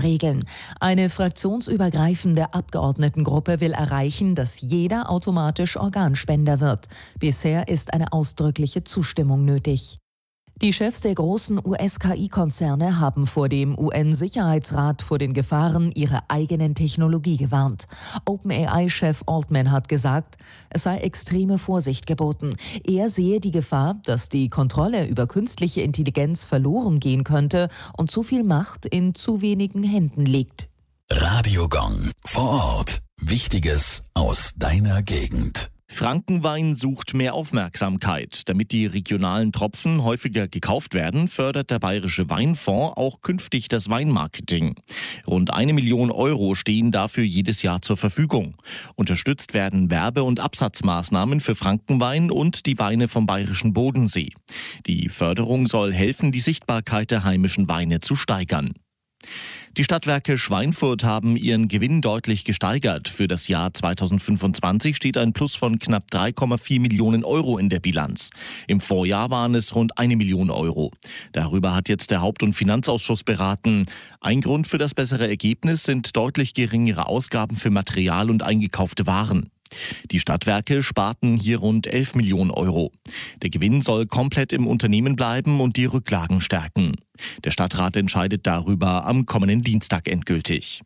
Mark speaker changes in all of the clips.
Speaker 1: regeln. Eine fraktionsübergreifende Abgeordnetengruppe will erreichen, dass jeder automatisch Organspender wird. Bisher ist eine ausdrückliche Zustimmung nötig. Die Chefs der großen US-KI-Konzerne haben vor dem UN-Sicherheitsrat vor den Gefahren ihrer eigenen Technologie gewarnt. OpenAI-Chef Altman hat gesagt, es sei extreme Vorsicht geboten. Er sehe die Gefahr, dass die Kontrolle über künstliche Intelligenz verloren gehen könnte und zu viel Macht in zu wenigen Händen liegt.
Speaker 2: Radio Gong vor Ort. Wichtiges aus deiner Gegend.
Speaker 3: Frankenwein sucht mehr Aufmerksamkeit. Damit die regionalen Tropfen häufiger gekauft werden, fördert der Bayerische Weinfonds auch künftig das Weinmarketing. Rund 1 Million Euro stehen dafür jedes Jahr zur Verfügung. Unterstützt werden Werbe- und Absatzmaßnahmen für Frankenwein und die Weine vom Bayerischen Bodensee. Die Förderung soll helfen, die Sichtbarkeit der heimischen Weine zu steigern. Die Stadtwerke Schweinfurt haben ihren Gewinn deutlich gesteigert. Für das Jahr 2025 steht ein Plus von knapp 3,4 Millionen Euro in der Bilanz. Im Vorjahr waren es rund 1 Million Euro. Darüber hat jetzt der Haupt- und Finanzausschuss beraten. Ein Grund für das bessere Ergebnis sind deutlich geringere Ausgaben für Material und eingekaufte Waren. Die Stadtwerke sparten hier rund 11 Millionen Euro. Der Gewinn soll komplett im Unternehmen bleiben und die Rücklagen stärken. Der Stadtrat entscheidet darüber am kommenden Dienstag endgültig.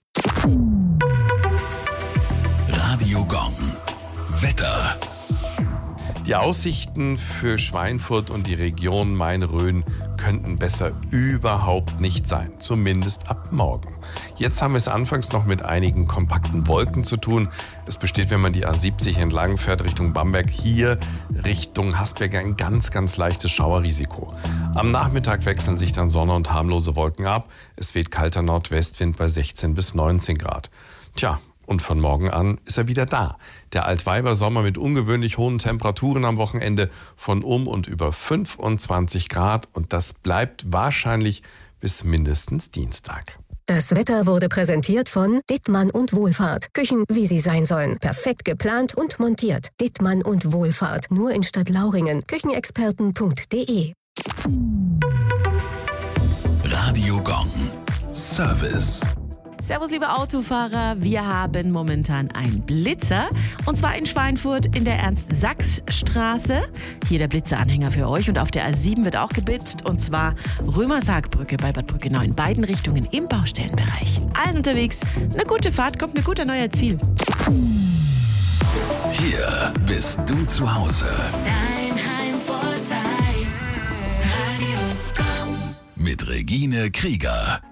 Speaker 2: Radio Gong. Wetter.
Speaker 4: Die Aussichten für Schweinfurt und die Region Main-Rhön könnten besser überhaupt nicht sein, zumindest ab morgen. Jetzt haben wir es anfangs noch mit einigen kompakten Wolken zu tun. Es besteht, wenn man die A70 entlang fährt Richtung Bamberg, hier Richtung Hasberg ein ganz, ganz leichtes Schauerrisiko. Am Nachmittag wechseln sich dann Sonne und harmlose Wolken ab. Es weht kalter Nordwestwind bei 16 bis 19 Grad. Tja, und von morgen an ist er wieder da. Der Altweibersommer mit ungewöhnlich hohen Temperaturen am Wochenende von und über 25 Grad. Und das bleibt wahrscheinlich bis mindestens Dienstag.
Speaker 5: Das Wetter wurde präsentiert von Dittmann und Wohlfahrt. Küchen, wie sie sein sollen. Perfekt geplant und montiert. Dittmann und Wohlfahrt. Nur in Stadtlauringen. Küchenexperten.de.
Speaker 2: Radio Gong. Service.
Speaker 6: Servus, liebe Autofahrer. Wir haben momentan einen Blitzer. Und zwar in Schweinfurt in der Ernst-Sachs-Straße. Hier der Blitzeranhänger für euch. Und auf der A7 wird auch geblitzt. Und zwar Römersargbrücke bei Bad Brückenau in beiden Richtungen im Baustellenbereich. Allen unterwegs. Eine gute Fahrt, kommt mir gut an euer Ziel.
Speaker 2: Hier bist du zu Hause.
Speaker 7: Dein Heimvorteil. Radio Gong.
Speaker 2: Mit Regine Krieger.